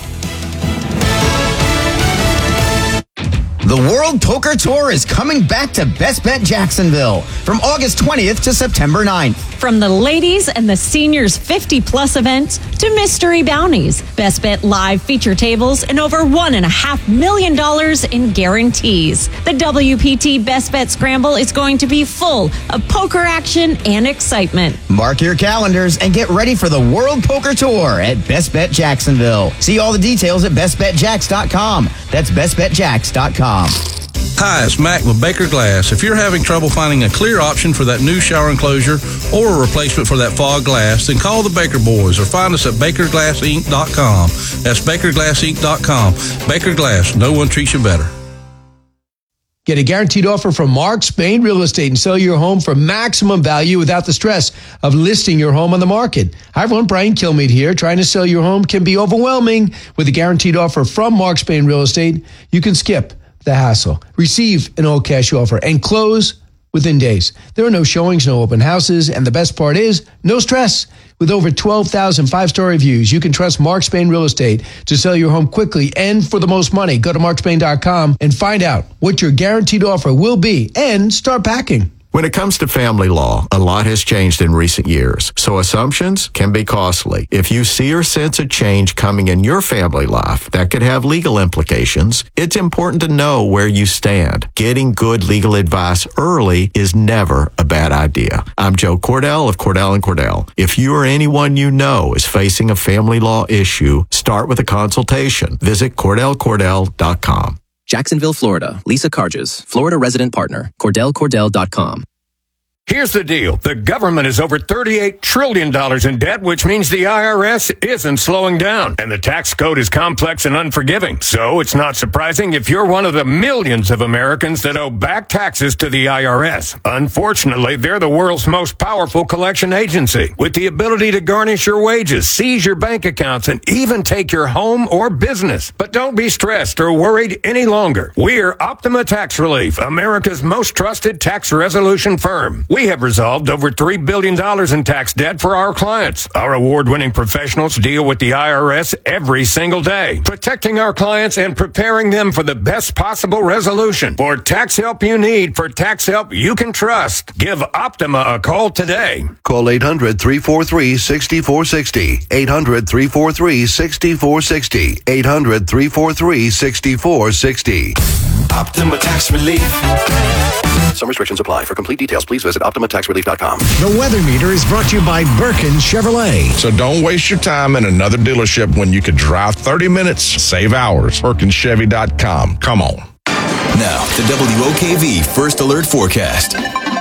The World Poker Tour is coming back to Best Bet Jacksonville from August twentieth to September ninth. From the ladies and the seniors fifty plus events to mystery bounties, Best Bet live feature tables, and over one and a half million dollars in guarantees. The W P T Best Bet Scramble is going to be full of poker action and excitement. Mark your calendars and get ready for the World Poker Tour at Best Bet Jacksonville. See all the details at best bet jacks dot com. That's best bet jacks dot com. Hi, it's Mac with Baker Glass. If you're having trouble finding a clear option for that new shower enclosure or a replacement for that fog glass, then call the Baker Boys or find us at baker glass inc dot com. That's baker glass inc dot com. Baker Glass, no one treats you better. Get a guaranteed offer from Mark Spain Real Estate and sell your home for maximum value without the stress of listing your home on the market. Hi everyone, Brian Kilmeade here. Trying to sell your home can be overwhelming. With a guaranteed offer from Mark Spain Real Estate, you can skip the hassle, receive an all-cash offer, and close within days. There are no showings, no open houses, and the best part is, no stress. With over twelve thousand five-star reviews, you can trust Mark Spain Real Estate to sell your home quickly and for the most money. Go to mark spain dot com and find out what your guaranteed offer will be and start packing. When it comes to family law, a lot has changed in recent years, so assumptions can be costly. If you see or sense a change coming in your family life that could have legal implications, it's important to know where you stand. Getting good legal advice early is never a bad idea. I'm Joe Cordell of Cordell and Cordell. If you or anyone you know is facing a family law issue, start with a consultation. Visit cordell cordell dot com. Jacksonville, Florida. Lisa Carges, Florida resident partner. cordell cordell dot com. Here's the deal. The government is over thirty-eight trillion dollars in debt, which means the I R S isn't slowing down. And the tax code is complex and unforgiving. So it's not surprising if you're one of the millions of Americans that owe back taxes to the I R S. Unfortunately, they're the world's most powerful collection agency, with the ability to garnish your wages, seize your bank accounts, and even take your home or business. But don't be stressed or worried any longer. We're Optima Tax Relief, America's most trusted tax resolution firm. We have resolved over three billion dollars in tax debt for our clients. Our award-winning professionals deal with the I R S every single day, protecting our clients and preparing them for the best possible resolution. For tax help you need, for tax help you can trust, give Optima a call today. Call eight hundred, three four three, six four six zero. eight hundred, three four three, six four six zero. eight hundred, three four three, six four six zero. Optima Tax Relief. Some restrictions apply. For complete details, please visit optima tax relief dot com. The Weather Meter is brought to you by Birkin Chevrolet. So don't waste your time in another dealership when you could drive thirty minutes, save hours. Birkin Chevy dot com. Come on. Now, the W O K V First Alert Forecast.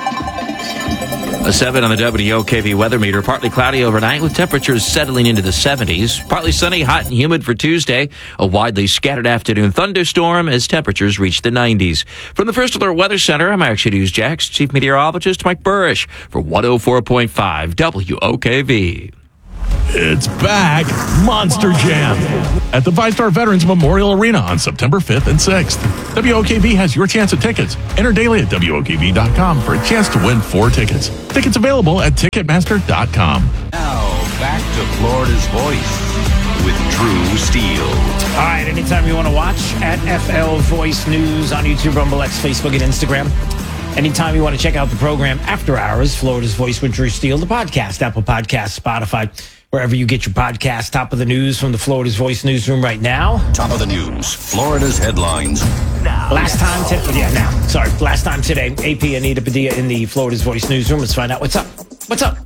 A seven on the W O K V weather meter. Partly cloudy overnight with temperatures settling into the seventies. Partly sunny, hot and humid for Tuesday. A widely scattered afternoon thunderstorm as temperatures reach the nineties. From the First Alert Weather Center, I'm Action News Jax Chief Meteorologist Mike Burrish for one oh four point five W O K V. It's back, Monster Jam, at the Five Star Veterans Memorial Arena on September fifth and sixth. W O K V has your chance at tickets. Enter daily at W O K V dot com for a chance to win four tickets. Tickets available at Ticketmaster dot com. Now, back to Florida's Voice with Drew Steele. All right, anytime you want to watch, at F L Voice News on YouTube, Rumble, X, Facebook, and Instagram. Anytime you want to check out the program after hours, Florida's Voice with Drew Steele, the podcast, Apple Podcasts, Spotify, wherever you get your podcast. Top of the news from the Florida's Voice newsroom right now. Top of the news, Florida's headlines. Now. Last time today, yeah, now. Sorry, last time today, A P Anita Padilla in the Florida's Voice newsroom. Let's find out what's up. What's up?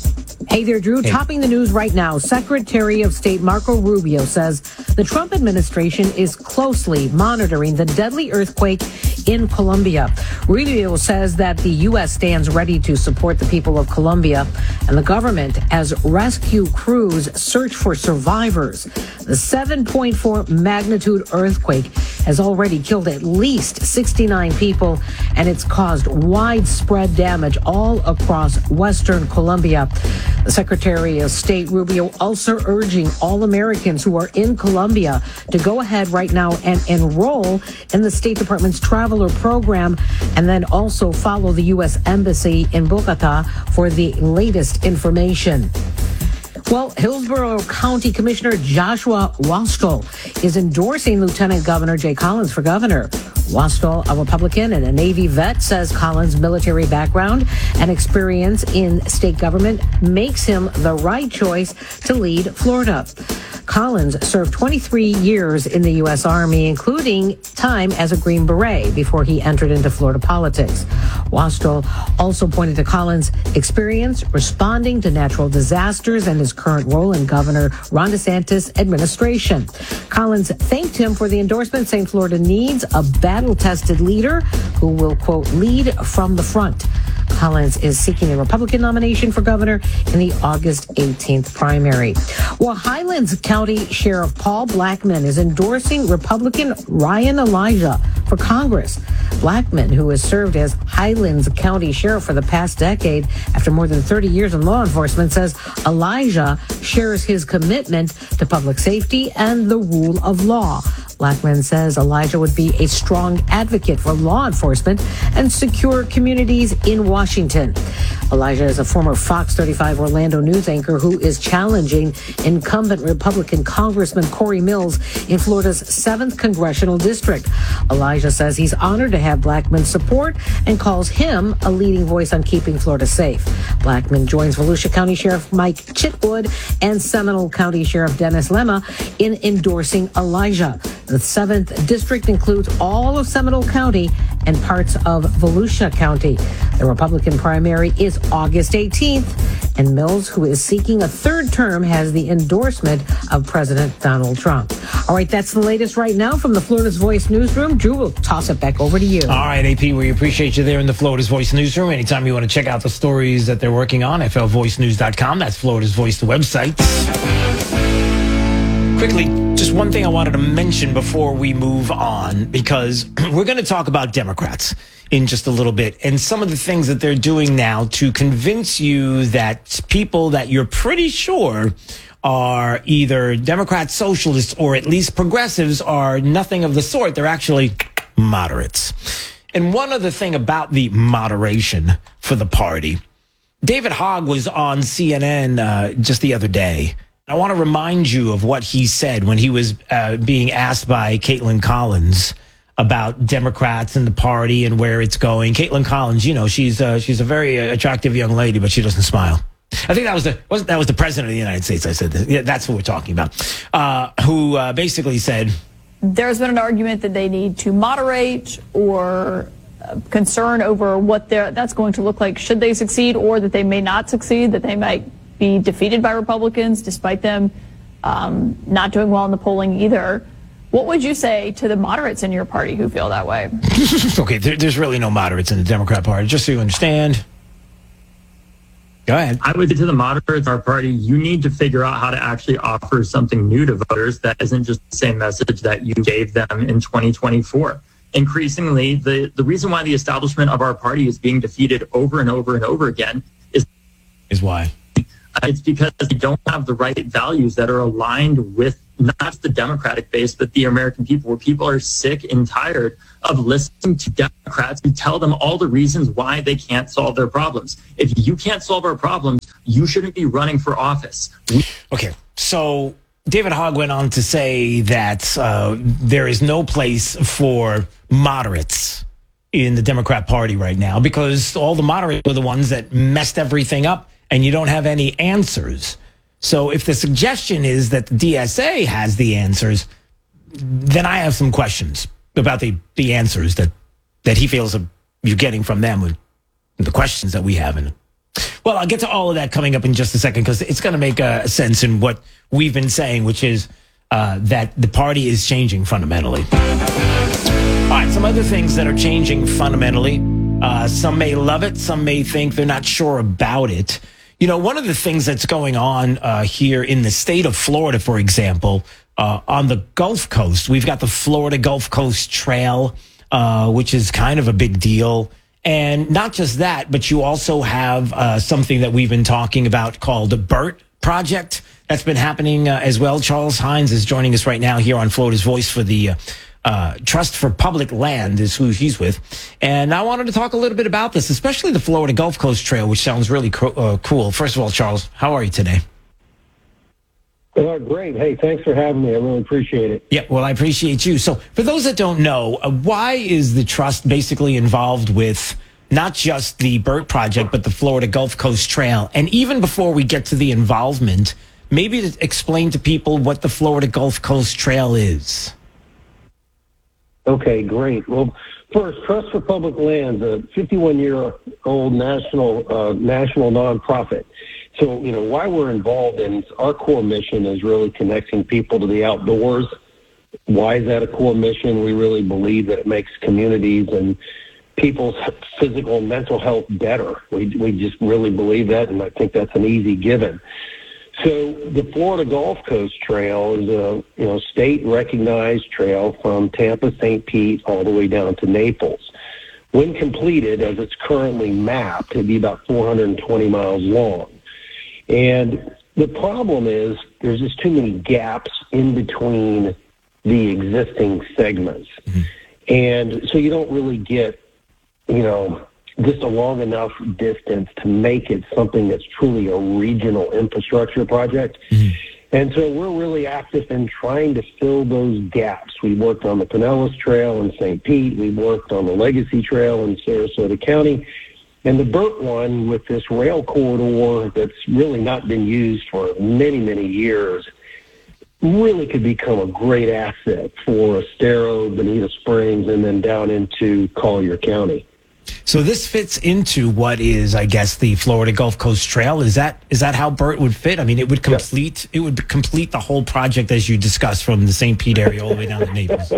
Hey there, Drew. Hey. Topping the news right now, Secretary of State Marco Rubio says the Trump administration is closely monitoring the deadly earthquake in Colombia. Rubio says that the U S stands ready to support the people of Colombia and the government as rescue crews search for survivors. The seven point four magnitude earthquake has already killed at least sixty-nine people, and it's caused widespread damage all across western Colombia. The Secretary of State Rubio also urging all Americans who are in Colombia to go ahead right now and enroll in the State Department's Traveler Program, and then also follow the U S Embassy in Bogota for the latest information. Well, Hillsborough County Commissioner Joshua Wastall is endorsing Lieutenant Governor Jay Collins for governor. Wastall, a Republican and a Navy vet, says Collins' military background and experience in state government makes him the right choice to lead Florida. Collins served twenty-three years in the U S Army, including time as a Green Beret before he entered into Florida politics. Wastall also pointed to Collins' experience responding to natural disasters and his current role in Governor Ron DeSantis' administration. Collins thanked him for the endorsement, saying Florida needs a battle-tested leader who will, quote, lead from the front. Collins is seeking a Republican nomination for governor in the August eighteenth primary. Well, Highlands County Sheriff Paul Blackman is endorsing Republican Ryan Elijah for Congress. Blackman, who has served as Highlands County Sheriff for the past decade after more than thirty years in law enforcement, says Elijah shares his commitment to public safety and the rule of law. Blackman says Elijah would be a strong advocate for law enforcement and secure communities in Washington. Elijah is a former Fox thirty-five Orlando news anchor who is challenging incumbent Republican Congressman Corey Mills in Florida's seventh Congressional District. Elijah says he's honored to have Blackman's support and calls him a leading voice on keeping Florida safe. Blackman joins Volusia County Sheriff Mike Chitwood and Seminole County Sheriff Dennis Lemma in endorsing Elijah. The seventh District includes all of Seminole County and parts of Volusia County. The Republican primary is August eighteenth, and Mills, who is seeking a third term, has the endorsement of President Donald Trump. All right, that's the latest right now from the Florida's Voice newsroom. Drew, we'll toss it back over to you. All right, A P, we appreciate you there in the Florida's Voice newsroom. Anytime you want to check out the stories that they're working on, F L voice news dot com. That's Florida's Voice, the website. Quickly, just one thing I wanted to mention before we move on, because we're going to talk about Democrats in just a little bit and some of the things that they're doing now to convince you that people that you're pretty sure are either Democrats, socialists, or at least progressives are nothing of the sort. They're actually moderates. And one other thing about the moderation for the party, David Hogg was on C N N uh, just the other day. I want to remind you of what he said when he was uh, being asked by Caitlin Collins about Democrats and the party and where it's going. Caitlin Collins, you know, she's uh, she's a very attractive young lady, but she doesn't smile. I think that was the wasn't that was the president of the United States. I said this. Yeah, that's what we're talking about. Uh, who uh, basically said there's been an argument that they need to moderate or uh, concern over what that's going to look like should they succeed, or that they may not succeed, that they might be defeated by Republicans despite them um, not doing well in the polling either. What would you say to the moderates in your party who feel that way? Okay, there, there's really no moderates in the Democrat Party, just so you understand. Go ahead. I would say to the moderates, our party, you need to figure out how to actually offer something new to voters that isn't just the same message that you gave them in twenty twenty-four. Increasingly, the, the reason why the establishment of our party is being defeated over and over and over again is... Is why? It's because they don't have the right values that are aligned with not just the Democratic base, but the American people, where people are sick and tired of listening to Democrats who tell them all the reasons why they can't solve their problems. If you can't solve our problems, you shouldn't be running for office. We- okay, so David Hogg went on to say that uh, there is no place for moderates in the Democrat Party right now because all the moderates were the ones that messed everything up, and you don't have any answers. So if the suggestion is that the D S A has the answers, then I have some questions about the, the answers that, that he feels you're getting from them with the questions that we have. And well, I'll get to all of that coming up in just a second because it's going to make a sense in what we've been saying, which is uh, that the party is changing fundamentally. All right, some other things that are changing fundamentally. Uh, some may love it. Some may think they're not sure about it. You know, one of the things that's going on uh, here in the state of Florida, for example, uh, on the Gulf Coast, we've got the Florida Gulf Coast Trail, uh, which is kind of a big deal. And not just that, but you also have uh, something that we've been talking about called the BERT project. That's been happening uh, as well. Charles Hines is joining us right now here on Florida's Voice for the uh, Uh, Trust for Public Land is who he's with. And I wanted to talk a little bit about this, especially the Florida Gulf Coast Trail, which sounds really co- uh, cool. First of all, Charles, how are you today? Uh, great. Hey, thanks for having me. I really appreciate it. Yeah, well, I appreciate you. So for those that don't know, uh, why is the Trust basically involved with not just the BERT project, but the Florida Gulf Coast Trail? And even before we get to the involvement, maybe to explain to people what the Florida Gulf Coast Trail is. Okay, great. Well, first, Trust for Public Lands, a fifty-one-year-old national uh, national nonprofit. So, you know, why we're involved in our core mission is really connecting people to the outdoors. Why is that a core mission? We really believe that it makes communities and people's physical and mental health better. We we just really believe that, and I think that's an easy given. So the Florida Gulf Coast Trail is a you know state-recognized trail from Tampa, Saint Pete, all the way down to Naples. When completed, as it's currently mapped, it'd be about four hundred twenty miles long. And the problem is there's just too many gaps in between the existing segments. Mm-hmm. And so you don't really get, you know, just a long enough distance to make it something that's truly a regional infrastructure project. Mm-hmm. And so we're really active in trying to fill those gaps. We worked on the Pinellas Trail in Saint Pete. We worked on the Legacy Trail in Sarasota County. And the BERT one with this rail corridor that's really not been used for many, many years really could become a great asset for Estero, Bonita Springs, and then down into Collier County. So this fits into what is, I guess, the Florida Gulf Coast Trail. Is that is that how BERT would fit? I mean, it would complete yeah. it would complete the whole project as you discussed from the Saint Pete area all the way down to Naples.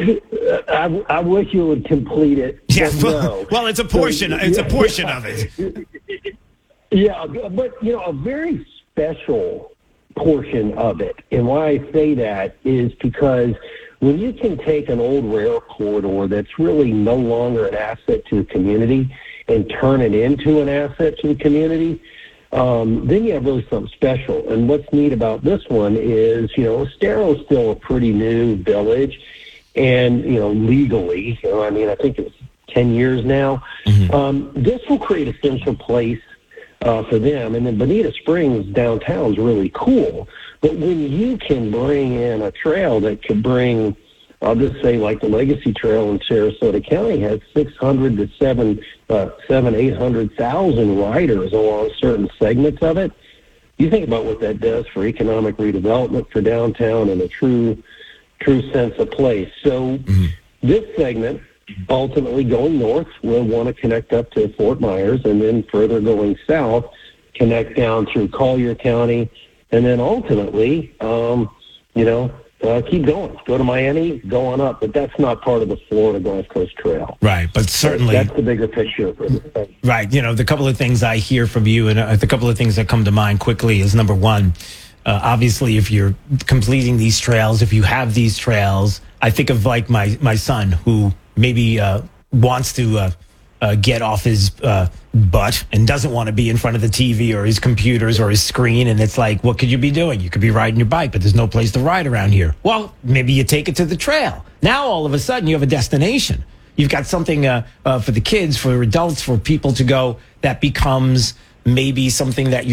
I, I wish you would complete it. Yeah, well, no. well, it's a portion. So, it's yeah, a portion yeah. of it. Yeah, but you know, a very special portion of it, and why I say that is because when you can take an old rail corridor that's really no longer an asset to the community and turn it into an asset to the community, um, then you have really something special. And what's neat about this one is, you know, Estero is still a pretty new village, and, you know, legally, you know, I mean, I think it was ten years now. Mm-hmm. Um, this will create a central place uh, for them. And then Bonita Springs downtown is really cool. But when you can bring in a trail that could bring, I'll just say like the Legacy Trail in Sarasota County has six hundred to seven, uh, seven, eight hundred thousand riders along certain segments of it. You think about what that does for economic redevelopment for downtown and a true, true sense of place. So mm-hmm. this segment, ultimately going north, will want to connect up to Fort Myers, and then further going south, connect down through Collier County, and then ultimately, um, you know, uh, keep going. Go to Miami, go on up. But that's not part of the Florida Gulf Coast Trail. Right, but certainly. That's the bigger picture for the thing. Right. You know, the couple of things I hear from you, and uh, the couple of things that come to mind quickly is, number one, uh, obviously, if you're completing these trails, if you have these trails, I think of like my, my son who maybe uh, wants to uh, uh, get off his uh, butt and doesn't want to be in front of the T V or his computers or his screen. And it's like, what could you be doing? You could be riding your bike, but there's no place to ride around here. Well, maybe you take it to the trail. Now, all of a sudden, you have a destination. You've got something uh, uh, for the kids, for adults, for people to go that becomes maybe something that you're